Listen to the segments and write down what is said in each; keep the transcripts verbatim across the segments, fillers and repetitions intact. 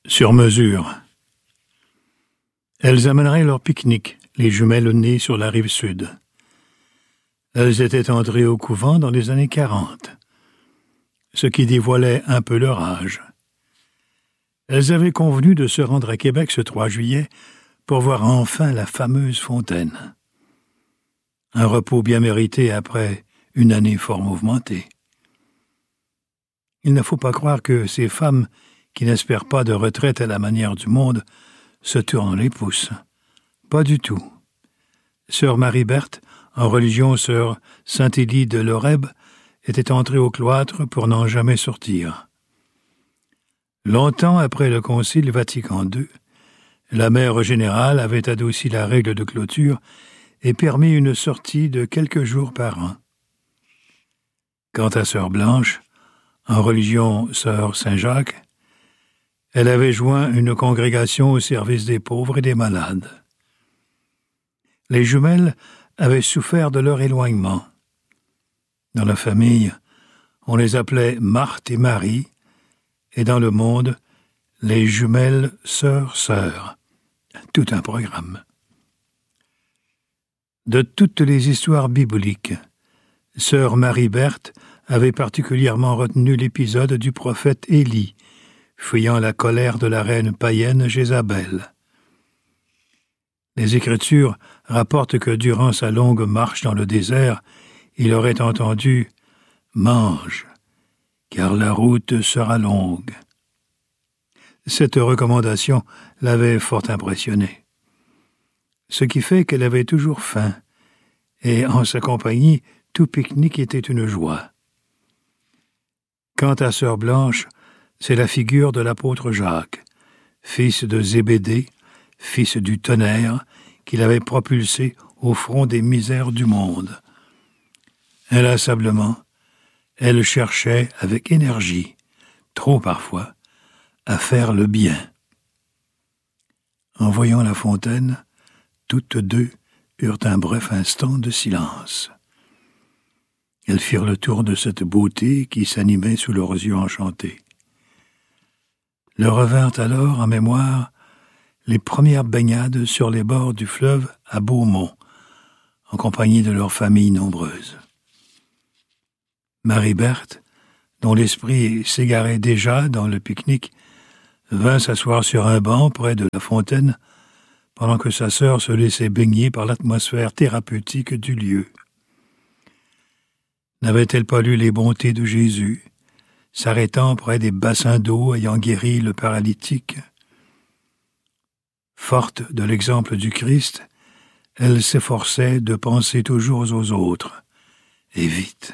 sur mesure. Elles amèneraient leur pique-nique, les jumelles nées sur la rive sud. Elles étaient entrées au couvent dans les années quarante, ce qui dévoilait un peu leur âge. Elles avaient convenu de se rendre à Québec ce trois juillet pour voir enfin la fameuse fontaine. Un repos bien mérité après une année fort mouvementée. Il ne faut pas croire que ces femmes qui n'espèrent pas de retraite à la manière du monde se tournent les pouces. Pas du tout. Sœur Marie-Berthe, en religion sœur Saint-Élie de Loreb, était entrée au cloître pour n'en jamais sortir. Longtemps après le Concile Vatican deux, la mère générale avait adouci la règle de clôture et permis une sortie de quelques jours par an. Quant à sœur Blanche, en religion sœur Saint-Jacques, elle avait joint une congrégation au service des pauvres et des malades. Les jumelles avaient souffert de leur éloignement. Dans la famille, on les appelait Marthe et Marie, et dans le monde, les jumelles sœurs-sœurs. Tout un programme. De toutes les histoires bibliques, sœur Marie-Berthe avait particulièrement retenu l'épisode du prophète Élie, fuyant la colère de la reine païenne Jézabel. Les Écritures rapportent que durant sa longue marche dans le désert, il aurait entendu « Mange, car la route sera longue ». Cette recommandation l'avait fort impressionnée. Ce qui fait qu'elle avait toujours faim, et en sa compagnie, tout pique-nique était une joie. Quant à sœur Blanche, c'est la figure de l'apôtre Jacques, fils de Zébédée, fils du tonnerre, qui l'avait propulsé au front des misères du monde. Inlassablement, elle cherchait avec énergie, trop parfois, à faire le bien. En voyant la fontaine, toutes deux eurent un bref instant de silence. Elles firent le tour de cette beauté qui s'animait sous leurs yeux enchantés. Leur revinrent alors en mémoire les premières baignades sur les bords du fleuve à Beaumont, en compagnie de leurs familles nombreuses. Marie-Berthe, dont l'esprit s'égarait déjà dans le pique-nique, vint s'asseoir sur un banc près de la fontaine, pendant que sa sœur se laissait baigner par l'atmosphère thérapeutique du lieu. N'avait-elle pas lu les bontés de Jésus, s'arrêtant près des bassins d'eau ayant guéri le paralytique? Forte de l'exemple du Christ, elle s'efforçait de penser toujours aux autres, et vite.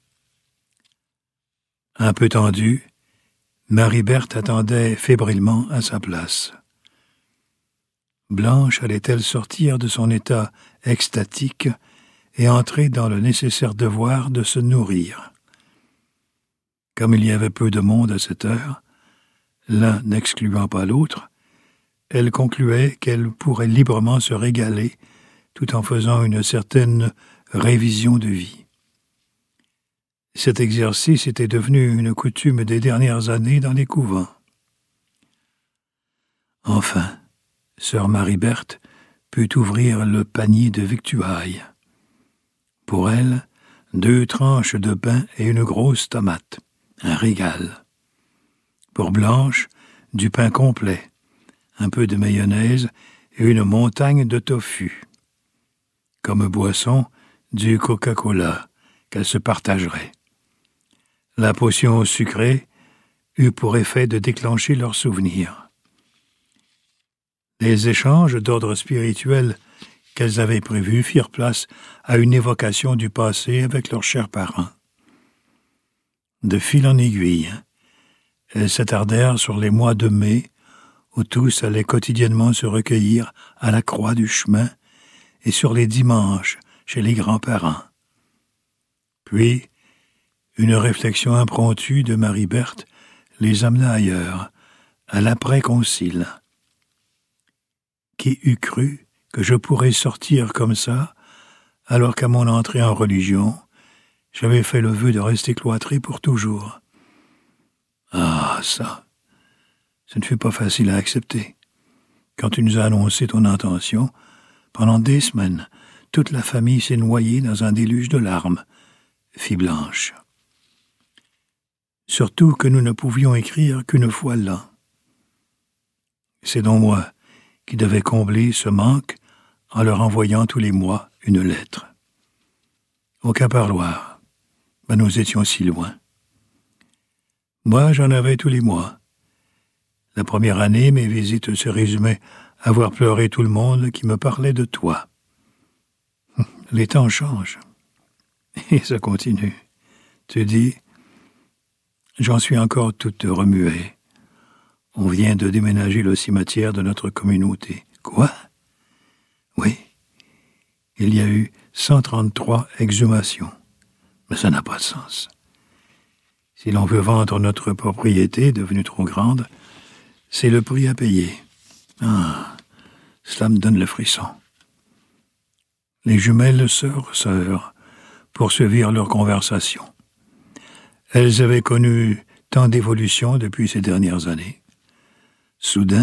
Un peu tendue, Marie-Berthe attendait fébrilement à sa place. Blanche allait-elle sortir de son état extatique et entrer dans le nécessaire devoir de se nourrir? Comme il y avait peu de monde à cette heure, l'un n'excluant pas l'autre, elle concluait qu'elle pourrait librement se régaler tout en faisant une certaine révision de vie. Cet exercice était devenu une coutume des dernières années dans les couvents. Enfin, sœur Marie-Berthe put ouvrir le panier de victuailles. Pour elle, deux tranches de pain et une grosse tomate, un régal. Pour Blanche, du pain complet, un peu de mayonnaise et une montagne de tofu. Comme boisson, du Coca-Cola, qu'elle se partagerait. La potion sucrée eut pour effet de déclencher leurs souvenirs. Les échanges d'ordre spirituel qu'elles avaient prévus firent place à une évocation du passé avec leurs chers parents. De fil en aiguille, elles s'attardèrent sur les mois de mai, où tous allaient quotidiennement se recueillir à la croix du chemin, et sur les dimanches chez les grands-parents. Puis, une réflexion impromptue de Marie-Berthe les amena ailleurs, à l'après-concile. Qui eût cru que je pourrais sortir comme ça, alors qu'à mon entrée en religion, j'avais fait le vœu de rester cloîtré pour toujours. Ah, ça, Ce ne fut pas facile à accepter. Quand tu nous as annoncé ton intention, pendant des semaines, toute la famille s'est noyée dans un déluge de larmes, fit Blanche. Surtout que nous ne pouvions écrire qu'une fois l'an. C'est donc moi qui devais combler ce manque en leur envoyant tous les mois une lettre. Aucun parloir, mais nous étions si loin. Moi, j'en avais tous les mois. La première année, mes visites se résumaient à voir pleurer tout le monde qui me parlait de toi. Les temps changent. Et ça continue. Tu dis, j'en suis encore toute remuée. On vient de déménager le cimetière de notre communauté. Quoi? Oui. Il y a eu cent trente-trois exhumations. Mais ça n'a pas de sens. Si l'on veut vendre notre propriété, devenue trop grande, c'est le prix à payer. Ah, cela me donne le frisson. Les jumelles sœurs-sœurs poursuivirent leur conversation. Elles avaient connu tant d'évolutions depuis ces dernières années. Soudain,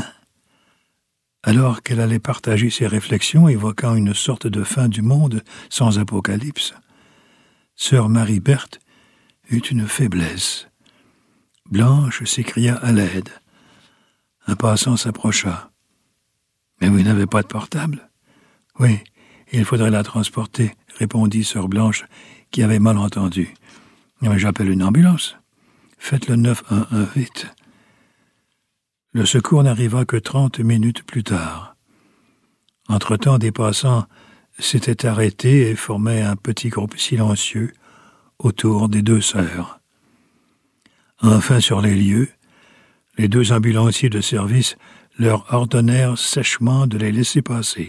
alors qu'elle allait partager ses réflexions évoquant une sorte de fin du monde sans apocalypse, sœur Marie-Berthe eut une faiblesse. Blanche s'écria à l'aide. Un passant s'approcha. « Mais vous n'avez pas de portable? »« Oui, il faudrait la transporter, » répondit sœur Blanche, qui avait mal entendu. « Mais j'appelle une ambulance. Faites le neuf un un vite. » Le secours n'arriva que trente minutes plus tard. Entre-temps, des passants s'étaient arrêtés et formaient un petit groupe silencieux autour des deux sœurs. Enfin, sur les lieux, les deux ambulanciers de service leur ordonnèrent sèchement de les laisser passer.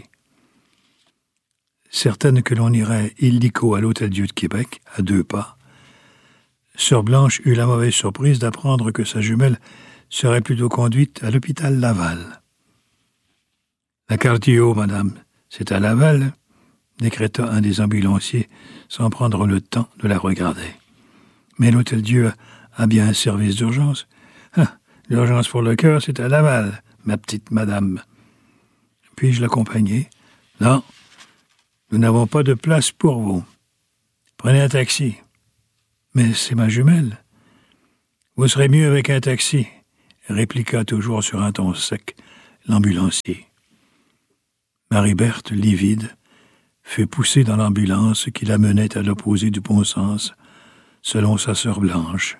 Certaine que l'on irait illico à l'Hôtel-Dieu de Québec, à deux pas, sœur Blanche eut la mauvaise surprise d'apprendre que sa jumelle serait plutôt conduite à l'hôpital Laval. « La cardio, madame, c'est à Laval », décréta un des ambulanciers sans prendre le temps de la regarder. « Mais l'Hôtel-Dieu a bien un service d'urgence. Ah, l'urgence pour le cœur, c'est à Laval, ma petite madame. » Puis-je l'accompagner? « Non, nous n'avons pas de place pour vous. Prenez un taxi. »« Mais c'est ma jumelle. »« Vous serez mieux avec un taxi. » répliqua toujours sur un ton sec l'ambulancier. Marie-Berthe, livide, fut poussée dans l'ambulance qui la menait à l'opposé du bon sens, selon sa sœur Blanche.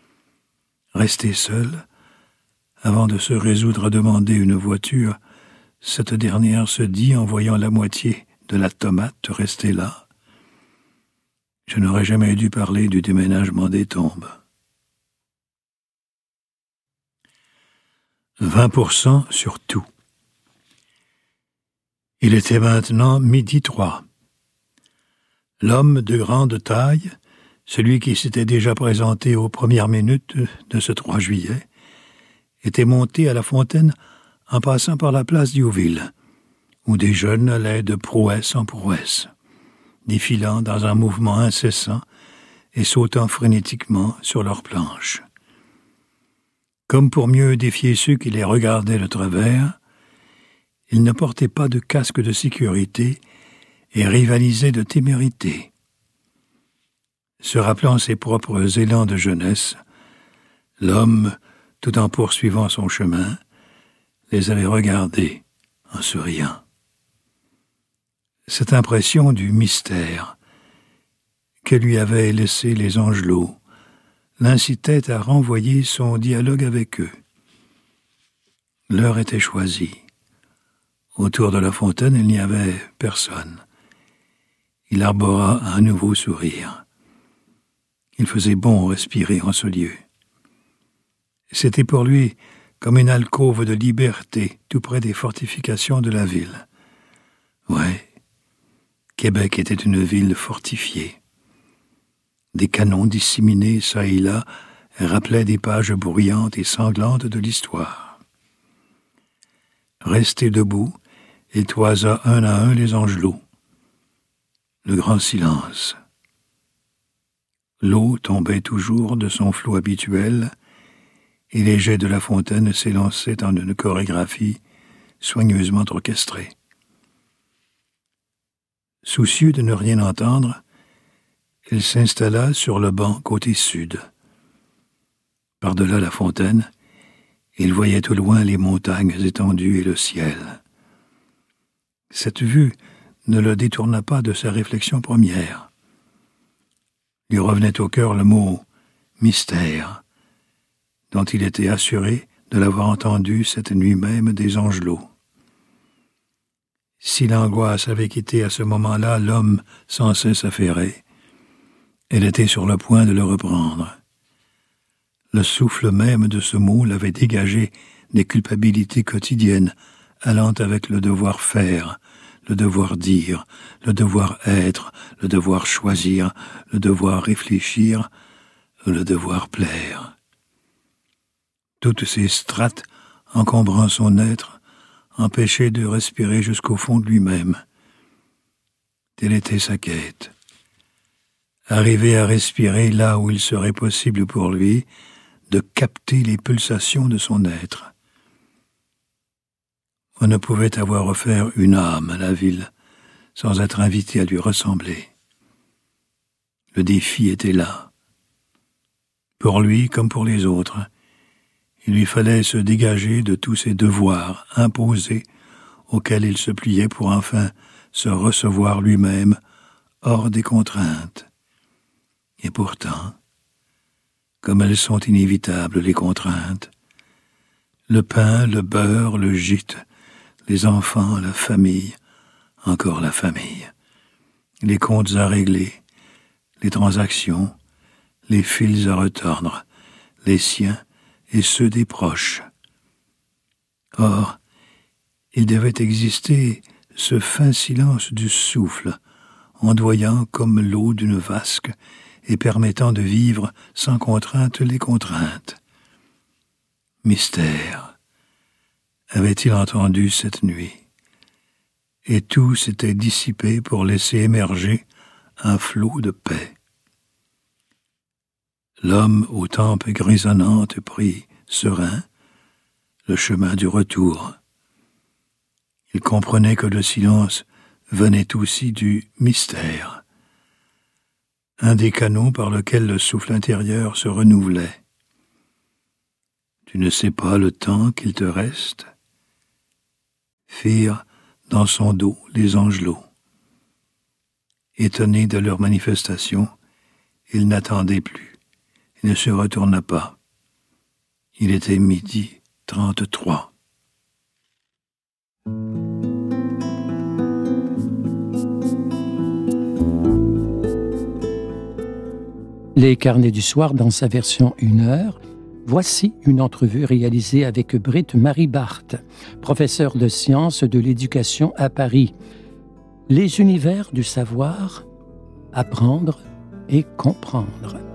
Restée seule, avant de se résoudre à demander une voiture, cette dernière se dit en voyant la moitié de la tomate rester là. Je n'aurais jamais dû parler du déménagement des tombes. vingt pour cent sur tout. Il était maintenant midi trois. L'homme de grande taille, celui qui s'était déjà présenté aux premières minutes de ce trois juillet, était monté à la fontaine en passant par la place Diouville, où des jeunes allaient de prouesse en prouesse, défilant dans un mouvement incessant et sautant frénétiquement sur leurs planches. Comme pour mieux défier ceux qui les regardaient de travers, ils ne portaient pas de casque de sécurité et rivalisaient de témérité. Se rappelant ses propres élans de jeunesse, l'homme, tout en poursuivant son chemin, les avait regardés en souriant. Cette impression du mystère que lui avaient laissé les angelots l'incitait à renvoyer son dialogue avec eux. L'heure était choisie. Autour de la fontaine, il n'y avait personne. Il arbora un nouveau sourire. Il faisait bon respirer en ce lieu. C'était pour lui comme une alcôve de liberté tout près des fortifications de la ville. Ouais, Québec était une ville fortifiée. Des canons disséminés çà et là rappelaient des pages bruyantes et sanglantes de l'histoire. Resté debout, il toisa un à un les angelots. Le grand silence. L'eau tombait toujours de son flot habituel, et les jets de la fontaine s'élançaient en une chorégraphie soigneusement orchestrée. Soucieux de ne rien entendre, il s'installa sur le banc côté sud. Par-delà la fontaine, il voyait au loin les montagnes étendues et le ciel. Cette vue ne le détourna pas de sa réflexion première. Lui revenait au cœur le mot « mystère », dont il était assuré de l'avoir entendu cette nuit même des Angelots. Si l'angoisse avait quitté à ce moment-là l'homme sans cesse affairé, elle était sur le point de le reprendre. Le souffle même de ce mot l'avait dégagé des culpabilités quotidiennes, allant avec le devoir faire, le devoir dire, le devoir être, le devoir choisir, le devoir réfléchir, le devoir plaire. Toutes ces strates encombrant son être empêchaient de respirer jusqu'au fond de lui-même. Telle était sa quête. Arriver à respirer là où il serait possible pour lui de capter les pulsations de son être. On ne pouvait avoir offert une âme à la ville sans être invité à lui ressembler. Le défi était là. Pour lui comme pour les autres, il lui fallait se dégager de tous ces devoirs imposés auxquels il se pliait pour enfin se recevoir lui-même hors des contraintes. Et pourtant, comme elles sont inévitables, les contraintes, le pain, le beurre, le gîte, les enfants, la famille, encore la famille, les comptes à régler, les transactions, les fils à retordre, les siens et ceux des proches. Or, il devait exister ce fin silence du souffle, ondoyant comme l'eau d'une vasque et permettant de vivre sans contrainte les contraintes. Mystère, avait-il entendu cette nuit, et tout s'était dissipé pour laisser émerger un flot de paix. L'homme aux tempes grisonnantes prit, serein, le chemin du retour. Il comprenait que le silence venait aussi du mystère, un des canaux par lequel le souffle intérieur se renouvelait. Tu ne sais pas le temps qu'il te reste, firent dans son dos les Angelots. Étonné de leur manifestation, il n'attendait plus, il ne se retourna pas. Il était midi trente-trois. Les carnets du soir dans sa version une heure. Voici une entrevue réalisée avec Britt-Marie Barthes, professeure de sciences de l'éducation à Paris. Les univers du savoir, apprendre et comprendre.